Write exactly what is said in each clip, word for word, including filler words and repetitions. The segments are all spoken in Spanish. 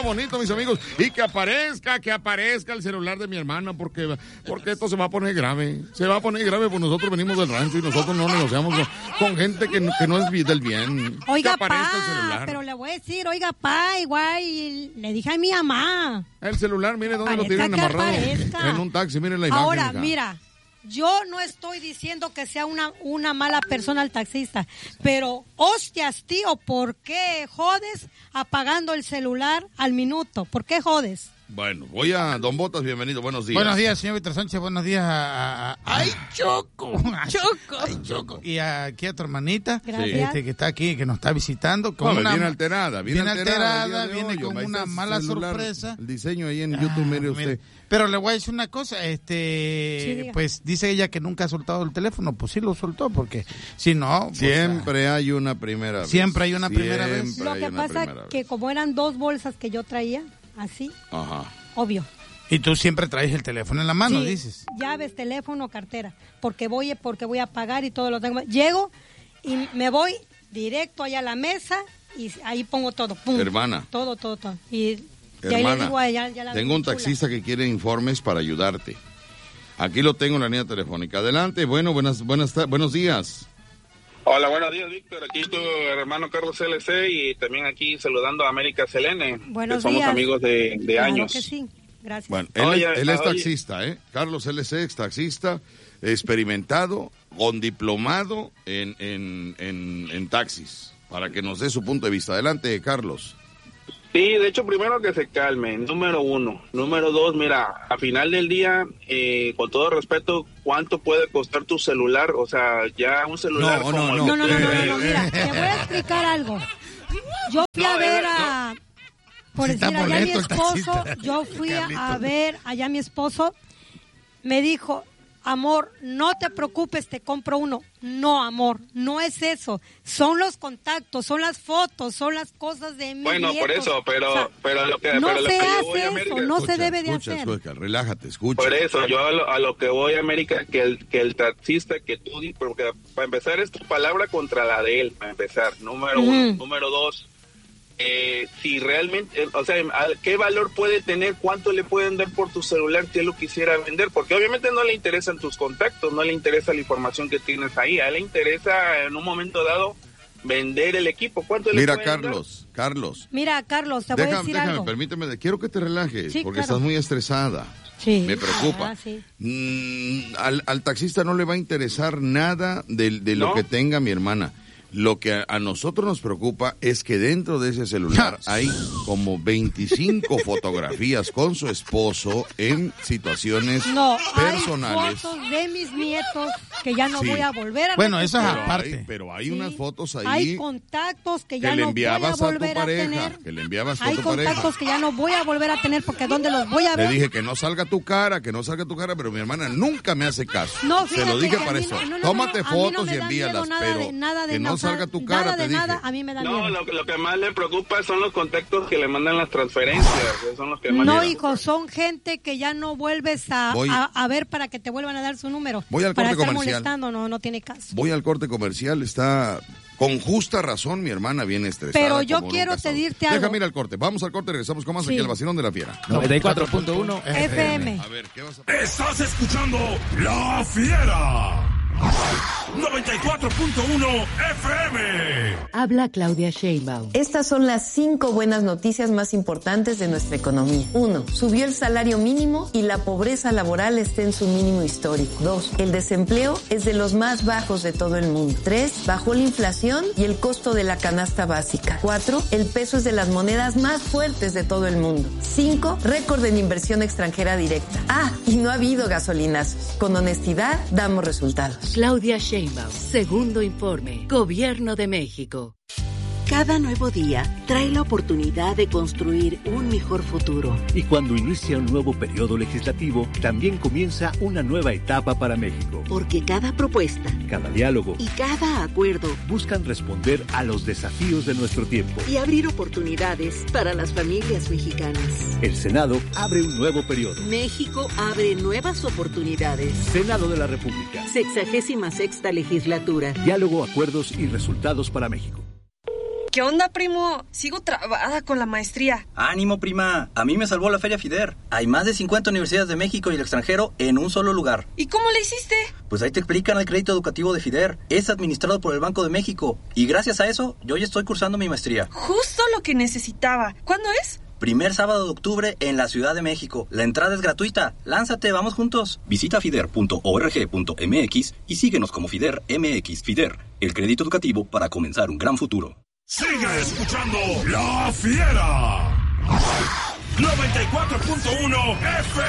lo bonito, mis amigos. Y que aparezca, que aparezca el celular de mi hermana, porque, porque esto se va a poner grave. Se va a poner grave, pues nosotros venimos del rancho y nosotros no negociamos con, con gente que, que no es del bien. Oiga, que aparezca pa, el celular. pero le voy a decir, oiga, pa, igual, y le dije a mi mamá. El celular, mire dónde Aparezca lo tienen que amarrado. aparezca. En un taxi, miren la imagen. Ahora, acá. mira, yo no estoy diciendo que sea una, una mala persona el taxista, pero, hostias, tío, ¿por qué jodes apagando el celular al minuto? ¿Por qué jodes? Bueno, voy a Don Botas, bienvenido, buenos días. Buenos días, señor Víctor Sánchez, buenos días a... a, a ¡Ay, Choco! Choco. ¡Ay, Choco! Y aquí a tu hermanita, Gracias. este, que está aquí, que nos está visitando. Con No, una, viene alterada, viene viene alterada, alterada, el día de viene hoy, con ahí una está su mala celular, sorpresa. El diseño ahí en YouTube, Ah, mire usted. mire. Pero le voy a decir una cosa, este, Sí, pues dice ella que nunca ha soltado el teléfono, pues sí lo soltó, porque si no... Pues, Siempre hay una primera vez. Siempre hay una primera vez. Siempre Lo hay que una pasa primera que vez. como eran dos bolsas que yo traía, así, Ajá. obvio. Y tú siempre traes el teléfono en la mano, Sí, dices. llaves, teléfono, cartera, porque voy, porque voy a pagar y todo lo tengo. Llego y me voy directo allá a la mesa y ahí pongo todo. Pum, Hermana. Todo, todo, todo. Y de ahí le Hermana, digo a ella, ya la tengo un chula. taxista que quiere informes para ayudarte. Aquí lo tengo en la línea telefónica. Adelante, bueno, buenas, buenas, ta- buenos días. Hola, buenos días, Víctor. Aquí tu hermano Carlos L C y también aquí saludando a América Selene. Buenos que somos días. amigos de, de Claro años. que sí, gracias. Bueno, él, Oye, es, él es oye. taxista, ¿eh? Carlos L C, ex taxista, experimentado, con diplomado en, en, en, en taxis, para que nos dé su punto de vista. Adelante, Carlos. Sí, de hecho, primero que se calme, número uno. Número dos, mira, a final del día, eh, con todo respeto, ¿cuánto puede costar tu celular? O sea, ya un celular No, como no, el no. que No, no, no, no, no, tú- no, mira, te voy a explicar algo. Yo fui a No, ver eh, a, por Está decir, allá mi molesto el esposo, taxista. yo fui a, a Carlitos. ver, allá mi esposo me dijo, amor, no te preocupes, te compro uno. No, amor, no es eso. Son los contactos, son las fotos, son las cosas de mis Bueno, por nietos. eso, pero, O sea, pero lo que, no pero lo se que yo voy a hace América, eso, no Escucha, se debe de escucha, hacer. escucha, relájate, escucha. por eso, yo a lo, a lo que voy, América, que el, que el taxista que tú dices, porque para empezar es tu palabra contra la de él, para empezar, número Ujú. uno. Número dos, eh, si realmente, eh, o sea, ¿qué valor puede tener? ¿Cuánto le pueden dar por tu celular si él lo quisiera vender? Porque obviamente no le interesan tus contactos, no le interesa la información que tienes ahí, a él le interesa en un momento dado vender el equipo. ¿Cuánto le Mira, pueden dar? Carlos, Carlos. Mira, Carlos, te voy a Déjame, decir déjame, algo. permíteme, quiero que te relajes, Sí, porque claro. estás muy estresada. Sí. Me preocupa. Ah, sí. Mm, al, al taxista no le va a interesar nada de, de lo ¿No? que tenga mi hermana. Lo que a, a nosotros nos preocupa es que dentro de ese celular hay como veinticinco fotografías con su esposo en situaciones No, personales. hay fotos de mis nietos que ya no Sí. voy a volver a Bueno, eso es recuperar. Pero aparte. hay, pero hay Sí. unas fotos ahí Hay contactos que que ya le no voy a enviabas a tu volver a, pareja, tener. que le enviabas a Hay tu contactos pareja. que ya no voy a volver a tener porque ¿dónde los voy a Le ver? dije que no salga tu cara, que no salga tu cara, pero mi hermana nunca me hace caso. No, Se fíjate lo dije que a para mí eso. no- no, no, Tómate no, a mí no fotos me y da envíalas, miedo nada pero de- nada de que no nada, salga tu cara, nada te de dije. nada, a mí me da No, miedo. lo, lo que más le preocupa son los contactos que le mandan las transferencias, que son los que más No, le hijo, son gente que ya no vuelves a, Voy- a, a ver para que te vuelvan a dar su número. Voy al para corte estar comercial. molestando, no, no tiene caso. Voy al corte comercial, está con justa razón mi hermana viene estresada. Pero yo como quiero nunca ha estado. pedirte algo. Déjame ir al corte, vamos al corte, regresamos con más Sí. aquí al vacilón de la fiera. noventa y cuatro punto uno F M. A ver, ¿qué vas a Estás escuchando La Fiera. noventa y cuatro punto uno F M. Habla Claudia Sheinbaum. Estas son las cinco buenas noticias más importantes de nuestra economía. Uno, subió el salario mínimo y la pobreza laboral está en su mínimo histórico. Dos, el desempleo es de los más bajos de todo el mundo. Tres, bajó la inflación y el costo de la canasta básica. Cuatro, el peso es de las monedas más fuertes de todo el mundo. Cinco, récord en inversión extranjera directa. Ah, y no ha habido gasolinazos. Con honestidad, damos resultados. Claudia Sheinbaum. Segundo informe. Gobierno de México. Cada nuevo día trae la oportunidad de construir un mejor futuro. Y cuando inicia un nuevo periodo legislativo, también comienza una nueva etapa para México. Porque cada propuesta Cada diálogo y cada acuerdo buscan responder a los desafíos de nuestro tiempo. y abrir oportunidades para las familias mexicanas. El Senado abre un nuevo periodo. México abre nuevas oportunidades. Senado de la República. Sexagésima sexta legislatura. Diálogo, acuerdos y resultados para México. ¿Qué onda, primo? Sigo trabada con la maestría. Ánimo, prima. A mí me salvó la Feria FIDER. Hay más de cincuenta universidades de México y el extranjero en un solo lugar. ¿Y cómo le hiciste? Pues ahí te explican el crédito educativo de FIDER. Es administrado por el Banco de México. Y gracias a eso, yo ya estoy cursando mi maestría. Justo lo que necesitaba. ¿Cuándo es? Primer sábado de octubre en la Ciudad de México. La entrada es gratuita. Lánzate, vamos juntos. Visita fider punto org punto m x y síguenos como FIDER M X. FIDER, el crédito educativo para comenzar un gran futuro. Sigue escuchando La Fiera. noventa y cuatro punto uno F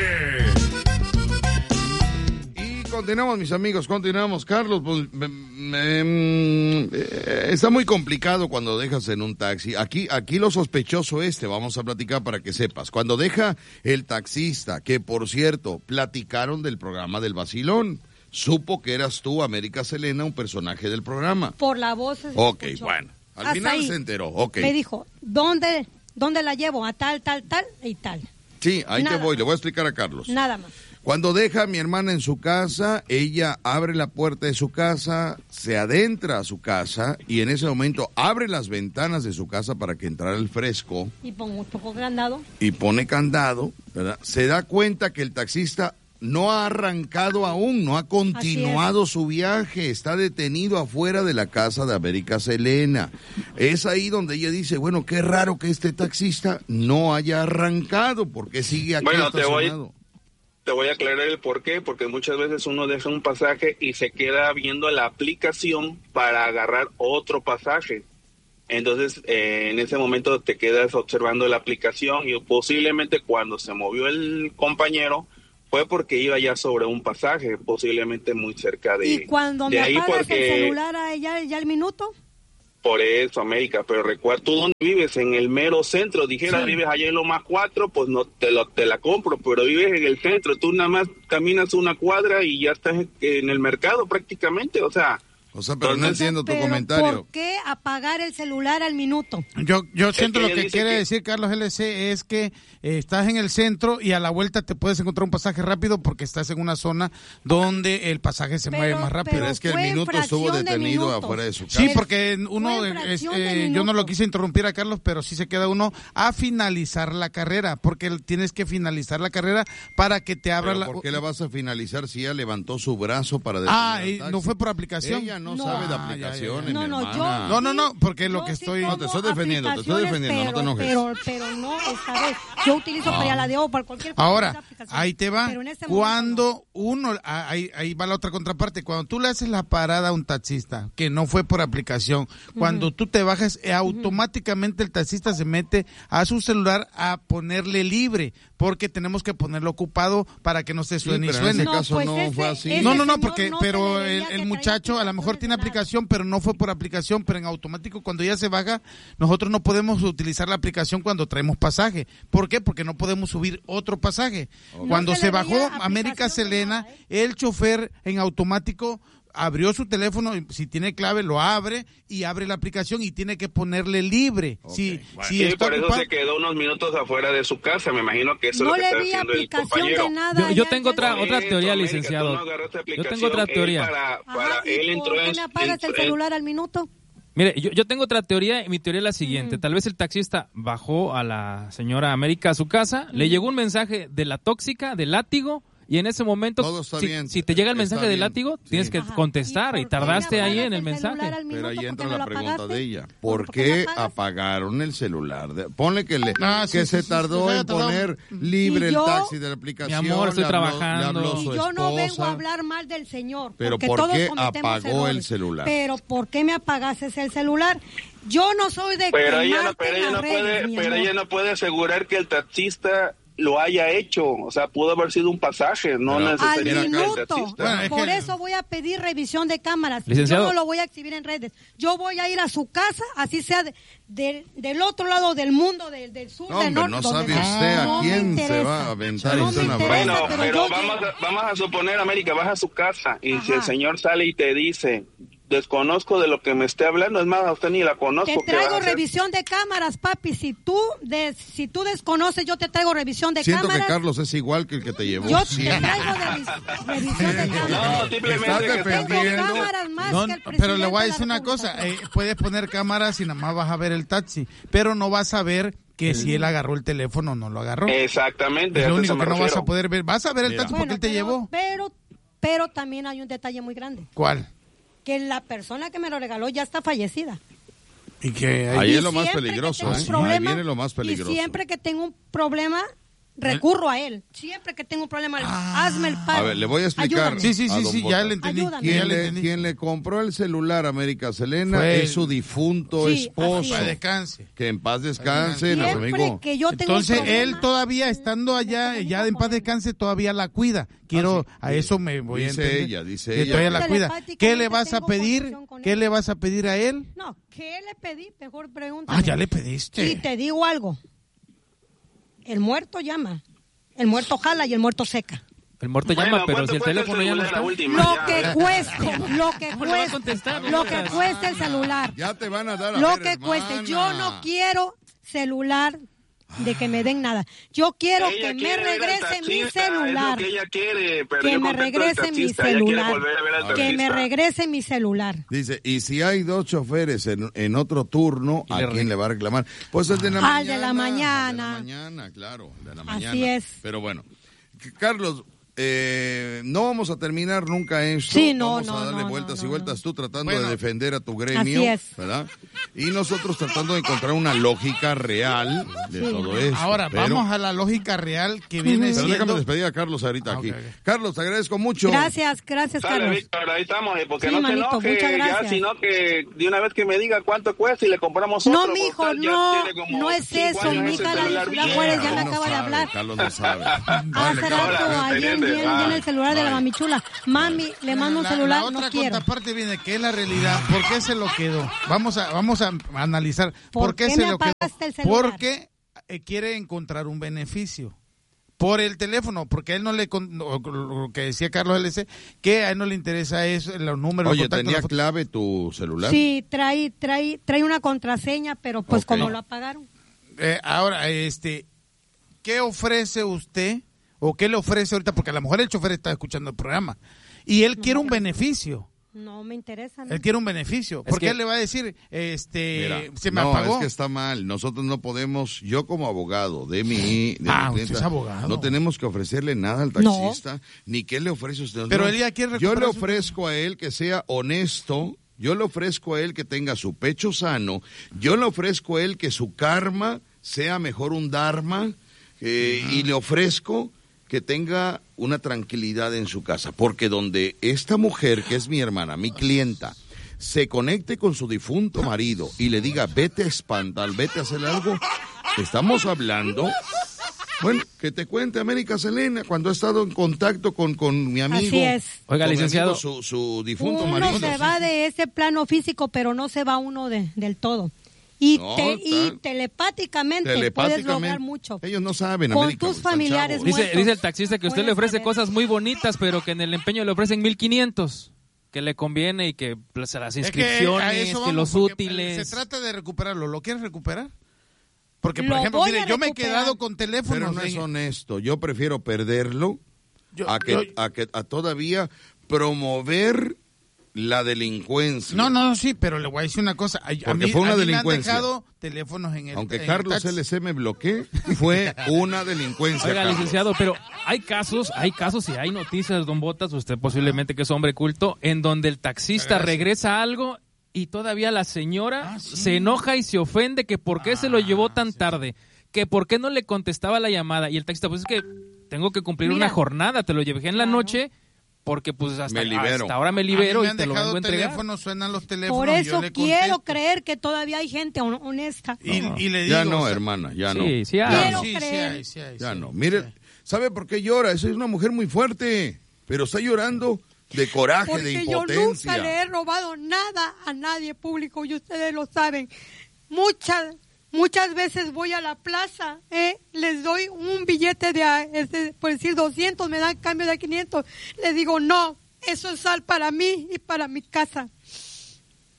M. Continuamos, mis amigos, continuamos. Carlos, pues, me, me, eh, está muy complicado cuando dejas en un taxi. Aquí, aquí lo sospechoso es, te vamos a platicar para que sepas. Cuando deja el taxista, que por cierto, platicaron del programa del vacilón. Supo que eras tú, América Selena, un personaje del programa. Por la voz. Se ok, escuchó. Bueno. Al Hasta final ahí. se enteró, ok. Me dijo, ¿dónde, ¿dónde la llevo? A tal, tal, tal y tal. Sí, ahí Nada te voy, más. le voy a explicar a Carlos. Nada más. Cuando deja a mi hermana en su casa, ella abre la puerta de su casa, se adentra a su casa y en ese momento abre las ventanas de su casa para que entrara el fresco Y pongo un poco candado. y pone candado, ¿verdad? Se da cuenta que el taxista no ha arrancado aún, no ha continuado su viaje, está detenido afuera de la casa de América Selena. Es ahí donde ella dice, bueno, qué raro que este taxista no haya arrancado, porque sigue aquí Bueno, te voy, estacionado. te voy a aclarar el por qué, porque muchas veces uno deja un pasaje y se queda viendo la aplicación para agarrar otro pasaje. Entonces, eh, en ese momento te quedas observando la aplicación y posiblemente cuando se movió el compañero fue porque iba ya sobre un pasaje, posiblemente muy cerca de, Y cuando de me ahí apagas porque... el celular, a ella ya el minuto. Por eso, América, pero recuerda, ¿tú dónde vives? En el mero centro. Dijera, Sí. vives allá en Lomas cuatro, pues no te lo te la compro, pero vives en el centro. Tú nada más caminas una cuadra y ya estás en el mercado prácticamente, o sea... O sea, pero no Entonces, entiendo tu Pero comentario. ¿por qué apagar el celular al minuto? Yo, yo siento que lo ella que dice quiere que- decir Carlos L C es que eh, estás en el centro y a la vuelta te puedes encontrar un pasaje rápido porque estás en una zona donde el pasaje se Pero- mueve más rápido. Pero es que el fue en minuto estuvo fracción de detenido minutos. afuera de su casa. Sí, porque uno, Fue en es- fracción de eh, yo no lo minutos. quise interrumpir a Carlos, pero sí se queda uno a finalizar la carrera, porque tienes que finalizar la carrera para que te abra Pero la... ¿por qué la vas a finalizar si ella levantó su brazo para detener Ah, al y taxi? no fue por aplicación. Ella no, No. sabe de Ah, ya, ya, ya. aplicaciones, No, mi no, hermana. yo- No, no, no, porque Yo lo que sí estoy... tomo No, te estoy defendiendo, te estoy aplicaciones, defendiendo, no te enojes. Pero, pero no esta vez. Yo utilizo para la de O, para cualquier cosa, esa Ahora, aplicación. ahí te va. Pero en este momento Cuando uno, ah, ahí, ahí va la otra contraparte, cuando tú le haces la parada a un taxista, que no fue por aplicación, cuando tú te bajas, eh, automáticamente el taxista se mete a su celular a ponerle libre, porque tenemos que ponerlo ocupado para que no se Sí, suene y pero en suene. ese No, caso pues no ese- fue así. ese No, no, no, señor porque, no se pero le el, veía que el traía muchacho a lo mejor tiene aplicación aplicación, pero no fue por aplicación, pero en automático cuando ya se baja, nosotros no podemos utilizar la aplicación cuando traemos pasaje. ¿Por qué? Porque no podemos subir otro pasaje. Cuando No se, se le bajó veía América aplicación de Selena, nada, ¿eh? el chofer en automático abrió su teléfono, y si tiene clave lo abre y abre la aplicación y tiene que ponerle libre. Si, bueno. si Sí, está por eso ocupado- se quedó unos minutos afuera de su casa. Me imagino que eso No es lo que le está vi haciendo el aplicación compañero. de nada. Yo, yo ya- tengo ya- otra Por otra eso, teoría, América, licenciado. tú no agarraste Yo aplicación. tengo otra Él teoría. para- para- Ajá, ¿y él por entró qué en- me apagas el en- celular al minuto? Mire, yo, yo tengo otra teoría y mi teoría es la siguiente. Tal vez el taxista bajó a la señora América a su casa, le llegó un mensaje de la tóxica, del látigo, y en ese momento, Todo está si, bien, si te llega el está mensaje del bien, látigo, sí. tienes que Ajá. contestar ¿Y y por qué me tardaste ahí apagas en el el celular mensaje. al minuto? Pero ahí ¿Por qué entra me la lo pregunta apagaste? de ella. ¿Por ¿Por qué me qué apagas? apagaron el celular? De- Ponle que, le, Ah, sí, que sí, se sí, tardó sí, en tardó. poner libre Y el yo- taxi de la aplicación. Mi amor, estoy le habló- trabajando. Le habló su Y yo no vengo a esposa. hablar mal del señor. Pero porque ¿por todos qué cometemos apagó el errores. celular? Pero ¿por qué me apagaste el celular? Yo no soy de Pero ella no, quemarte pero en ella las no redes, puede, mi pero amor. ella no puede asegurar que el taxista lo haya hecho. O sea, pudo haber sido un pasaje, no Pero- Al necesariamente el minuto. taxista. Bueno, es Por que- eso voy a pedir revisión de cámaras. Licenciado. Yo no lo voy a exhibir en redes. Yo voy a ir a su casa, así sea de- del- del otro lado del mundo, del, del sur, No, del hombre, norte. no donde sabe sea. usted a No me quién se interesa. va a aventar No esto me una interesa, Bueno, pero pero yo vamos llego- a, vamos a suponer, América, vas a su casa y si Ajá. el señor sale y te dice, desconozco de lo que me esté hablando, es más, a usted ni la conozco. Te traigo revisión de cámaras, papi, si tú de, si tú desconoces, yo te traigo revisión de Siento cámaras. Siento que Carlos es igual que el que te llevó. Yo te traigo de, revisión de cámaras. No, simplemente Estás defendiendo. No, pero le voy a decir una cosa, eh, puedes poner cámaras y nada más vas a ver el taxi, pero no vas a ver que si él agarró el teléfono o no lo agarró. Exactamente. Es lo a único eso me que no vas refiero. a poder ver. Vas a ver el Mira. taxi Bueno, porque él te pero, llevó. Pero, pero también hay un detalle muy grande. ¿Cuál? Que la persona que me lo regaló ya está fallecida. Y que Ahí Y es lo más siempre que peligroso, tengo un ¿eh? problema, Ahí viene lo más peligroso. Y siempre que tengo un problema, recurro a él. Siempre que tengo un problema, Ah. hazme el paro. A ver, le voy a explicar. Ayúdame. Sí, sí, a sí, don sí, Bota. ya le entendí. Ayúdame. Ya Quien le le, entendí. quien le compró el celular a América Selena Fue es su difunto Sí, esposo. así Para es. descanse. Que en paz descanse, nuestro Siempre amigo. que yo tengo Entonces un problema, él todavía estando allá, ya en paz descanse, todavía la cuida. Quiero, a eso me voy a Dice entender. ella, dice Que ella. todavía la cuida. Telepáticamente ¿Qué le vas a tengo pedir? conexión con ¿Qué él. le vas a pedir a él? No, ¿qué le pedí? Mejor pregúntame. Ah, ya le pediste. Y te digo algo. El muerto llama. El muerto jala y el muerto seca. El muerto Bueno, llama, pero ¿cuánto si el cuesta teléfono ya no celular, está. la última? Lo Ya. que cueste, lo que ¿Cómo le va a cueste, contestar, lo que Lucas? cueste el celular. Ya te van a dar a Lo ver, que cueste. hermana. Yo no quiero celular de que me den nada. Yo quiero Ella que me quiere ver al regrese mi taxista, celular. Es lo que ella quiere, pero Que yo me contesto al regrese mi taxista, ella quiere celular. volver a ver al Que me taxista. regrese mi celular. Dice, y si hay dos choferes en, en otro turno, Y ¿a le quién re- le va a reclamar? Pues el de la Al mañana. de la al mañana. de la mañana, claro, el de la Así mañana. es. Pero bueno, C- Carlos, eh, no vamos a terminar nunca esto. Sí, no, vamos no, a darle no, vueltas no, y no, vueltas, tú tratando Bueno, de defender a tu gremio, así es. ¿verdad? Y nosotros tratando de encontrar una lógica real de Sí. todo esto. Ahora, pero- vamos a la lógica real que viene Pero déjame siendo... despedir a Carlos ahorita Ah, aquí. ok, ok. Carlos, te agradezco mucho. Gracias, gracias, Sale, Carlos. Víctor, ahí estamos, eh, porque Sí, no manito, se enoje, muchas ya, gracias. sino que de una vez que me diga cuánto cuesta y le compramos No, otro. mijo, total, ya no, tiene como no es cinco eso, años mi ese hija, la de celular Ciudad bien. Juárez ya me Carlos no acaba de sabe, hablar. Carlos no sabe. Hace Vale, rato, Carlos. ahí bien, bien, Ah. bien el celular de la mamichula. Mami, le mando un La- celular, la otra no quiero. contraparte viene que es la realidad. ¿Por qué se lo quedó? Vamos a vamos a analizar. ¿Por, ¿Por qué, qué se me lo quedó? apagaste el celular? Porque eh, quiere encontrar un beneficio por el teléfono, porque a él no le con- lo lo que decía Carlos L C, que a él no le interesa eso, los números, Oye, los contactos, ¿tenía las fotos. clave tu celular? Sí, trae, trae, trae una contraseña, pero pues Ok. como lo apagaron. Eh, ahora, este, ¿qué ofrece usted o qué le ofrece ahorita? Porque a lo mejor el chofer está escuchando el programa y él quiere un beneficio. No me interesa. ¿no? Él quiere un beneficio. Es Porque que- él le va a decir, este, Mira, se me no, apagó. es que está mal. Nosotros no podemos, yo como abogado de mi, de Ah, mi usted clienta, es abogado. no tenemos que ofrecerle nada al taxista, ni qué le ofrece usted. Pero No, él ya quiere yo recuperar le su- ofrezco a él que sea honesto, yo le ofrezco a él que tenga su pecho sano, yo le ofrezco a él que su karma sea mejor un dharma, eh, y le ofrezco que tenga una tranquilidad en su casa, porque donde esta mujer, que es mi hermana, mi clienta, se conecte con su difunto marido y le diga, vete a espantar, vete a hacer algo, estamos hablando, bueno, que te cuente América Selena, cuando ha estado en contacto con, con mi amigo, Así es. Oiga, con mi licenciado. amigo, su, su difunto Uno marido. se sí. va de ese plano físico, pero no se va uno de, del todo. Y, No, te- y tal- telepáticamente, puedes Telepáticamente, lograr mucho. ellos no saben, Con América, tus están familiares chavos. Dice, muertos. dice el taxista que usted le Puedes ofrece saber. cosas muy bonitas, pero que en el empeño le ofrecen mil quinientos. Que le conviene y que pues, las Es que a inscripciones, que, eso vamos, los porque útiles. Se trata de recuperarlo. ¿Lo quieres recuperar? Porque, por Lo ejemplo, voy mire, a yo me he recuperar. quedado con teléfonos. Pero no es en- honesto. Yo prefiero perderlo yo- a que, yo- a que a todavía promover la delincuencia. No, no, sí, pero le voy a decir una cosa. A, a Porque mí, fue una a mí me han delincuencia. dejado teléfonos en el Aunque en el Carlos taxi. L C me bloquee, fue una delincuencia. Oiga, Carlos. licenciado, pero hay casos, hay casos y hay noticias, don Botas, usted posiblemente que es hombre culto, en donde el taxista Gracias. regresa algo y todavía la señora Ah, sí. se enoja y se ofende que por qué se lo llevó tan sí, tarde, que por qué no le contestaba la llamada. Y el taxista, pues es que tengo que cumplir Mira. una jornada, te lo llevé en la Claro. noche porque pues hasta, Me libero. hasta ahora me A mí libero me y han te lo dejado vengo a entregar. teléfonos, suenan los teléfonos. Por y yo eso le quiero contesto. creer que todavía hay gente hon- honesta. Y, y le Ya digo, no, o sea, hermana, ya no. Sí, sí Ya hay. Quiero no. Sí, sí creer. hay, sí hay, Ya sí, no. sí Mire, hay. ¿sabe por qué llora? Esa es una mujer muy fuerte, pero está llorando de coraje, de Porque yo impotencia. nunca le he robado nada a nadie público y ustedes lo saben. Muchas, muchas veces voy a la plaza, ¿eh? Les doy un billete de, a- este, por decir doscientos, me dan cambio de quinientos. Les digo, no, eso es sal para mí y para mi casa.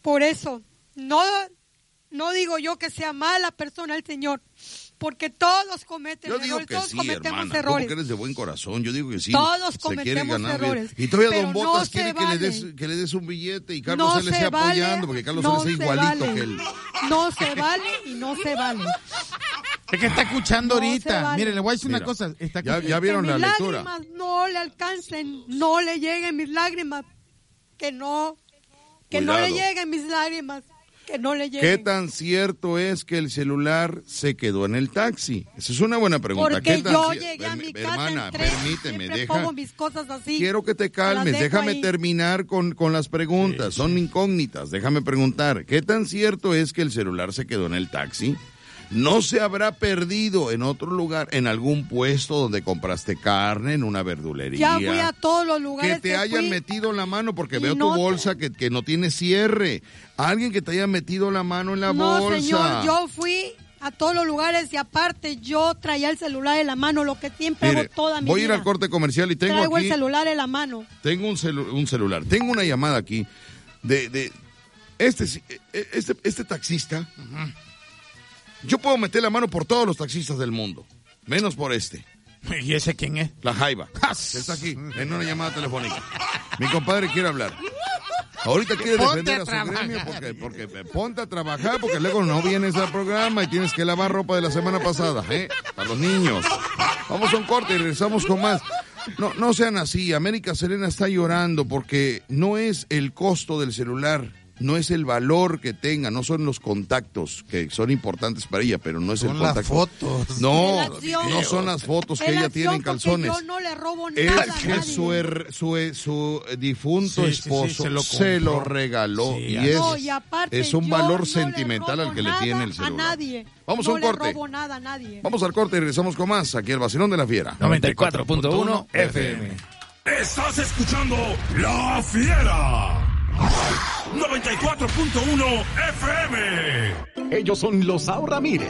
Por eso, no, no digo yo que sea mala persona el Señor, porque todos cometen Yo digo errores, que todos sí, cometemos hermana, errores. como que eres de buen corazón, yo digo que sí. Todos se quiere cometemos ganar errores, bien. Y todavía pero Don Botas no se quiere que, vale. le des, que le des un billete y Carlos No se le esté se vale, apoyando, porque Carlos no se le es se igualito vale. que él. No se vale y no se vale. Es que está escuchando No se ahorita. vale. Mire, le voy a decir Mira, una cosa. Está ya- escuchando. ya vieron que la mis lectura. lágrimas no le alcancen, no le lleguen mis lágrimas, que no, que no Cuidado. le lleguen mis lágrimas, que no le ¿Qué lleguen. tan cierto es que el celular se quedó en el taxi? Esa es una buena pregunta. Porque ¿Qué tan yo cier- llegué a mi Permi- casa, Hermana, entré, permíteme, siempre deja. pongo mis cosas así. Quiero que te las calmes, dejo déjame ahí. terminar con, con las preguntas, son incógnitas, déjame preguntar, ¿qué tan cierto es que el celular se quedó en el taxi? ¿No se habrá perdido en otro lugar, en algún puesto donde compraste carne, en una verdulería? Ya fui a todos los Que lugares te hayan fui. metido la mano, porque y veo no tu te- bolsa que, que no tiene cierre. Alguien que te haya metido la mano en la No, bolsa. señor, yo fui a todos los lugares y aparte yo traía el celular en la mano, lo que siempre Mire, hago toda mi voy a ir vida. al corte comercial y tengo Traigo aquí... el celular en la mano. Tengo un, celu- un celular. Tengo una llamada aquí de, de este, este, este taxista. Yo puedo meter la mano por todos los taxistas del mundo, menos por este. ¿Y ese quién es? La Jaiba. Está aquí, en una llamada telefónica. Mi compadre quiere hablar. Ahorita quiere Ponte defender a a su trabajar. gremio porque, porque ponte a trabajar porque luego no vienes al programa y tienes que lavar ropa de la semana pasada, ¿eh? Para los niños. Vamos a un corte y regresamos con más. No, no sean así. América Serena está llorando porque no es el costo del celular, no es el valor que tenga, no son los contactos que son importantes para ella, pero no es Son el las contacto. fotos. No, Relación. no son las fotos que ella Relación, tiene en porque calzones. Yo no le robo Es nada a que nadie. su, her- su, su difunto Sí, sí, sí, esposo se lo se lo compró. regaló Sí, y así es, No, y aparte, es un yo valor no sentimental le al que le robo tiene el nada celular. A nadie. Vamos no a un corte. No le robo nada a nadie. Vamos al corte y regresamos con más aquí el Vacilón de la Fiera. noventa y cuatro punto uno F M. Estás escuchando La Fiera. noventa y cuatro punto uno F M. Ellos son los Sao Ramírez.